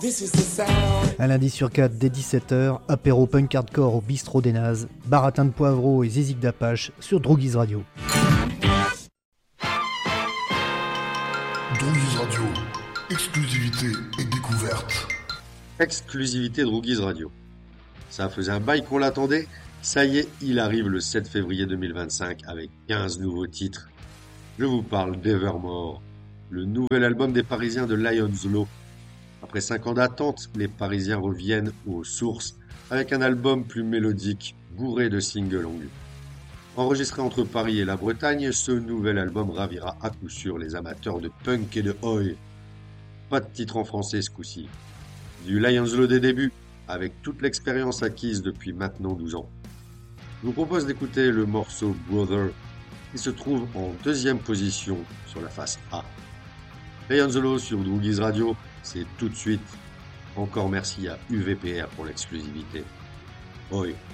Un lundi sur 4 dès 17h, apéro punk hardcore au bistrot des Nazes, baratin de poivreau et zézik d'Apache sur Droogies Radio. Droogies Radio, exclusivité et découverte. Exclusivité Droogies Radio. Ça faisait un bail qu'on l'attendait. Ça y est, il arrive le 7 février 2025 avec 15 nouveaux titres. Je vous parle d'Evermore, le nouvel album des Parisiens de Lion's Law. Après 5 ans d'attente, les Parisiens reviennent aux sources avec un album plus mélodique, bourré de singles longs. Enregistré entre Paris et la Bretagne, ce nouvel album ravira à coup sûr les amateurs de punk et de oi. Pas de titre en français ce coup-ci. Du Lion's Law des débuts, avec toute l'expérience acquise depuis maintenant 12 ans. Je vous propose d'écouter le morceau Brother, qui se trouve en deuxième position sur la face A. Lion's Law sur Droogies Radio, c'est tout de suite. Encore merci à UVPR pour l'exclusivité. Oi.